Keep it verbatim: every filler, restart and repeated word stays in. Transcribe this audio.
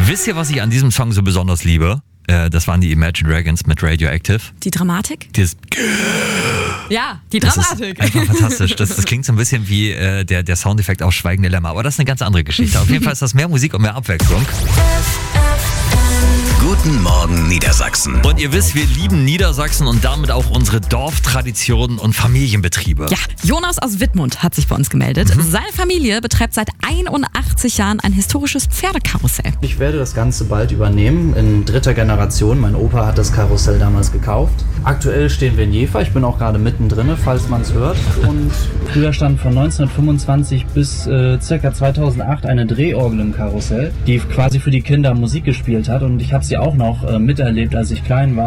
Wisst ihr, was ich an diesem Song so besonders liebe? Äh, das waren die Imagine Dragons mit Radioactive. Die Dramatik? Dieses Ja, die das Dramatik. ist einfach fantastisch. Das, das klingt so ein bisschen wie äh, der, der Soundeffekt aus Schweigende Lämmer. Aber das ist eine ganz andere Geschichte. Auf jeden Fall ist das mehr Musik und mehr Abwechslung. Guten Morgen Niedersachsen. Und ihr wisst, wir lieben Niedersachsen und damit auch unsere Dorftraditionen und Familienbetriebe. Ja, Jonas aus Wittmund hat sich bei uns gemeldet. Mhm. Seine Familie betreibt seit einundachtzig Jahren ein historisches Pferdekarussell. Ich werde das Ganze bald übernehmen, in dritter Generation. Mein Opa hat das Karussell damals gekauft. Aktuell stehen wir in Jever, ich bin auch gerade mittendrin, falls man es hört. Und früher stand von neunzehnhundertfünfundzwanzig bis äh, circa zweitausendacht eine Drehorgel im Karussell, die quasi für die Kinder Musik gespielt hat. Und ich habe sie auch noch äh, miterlebt, als ich klein war.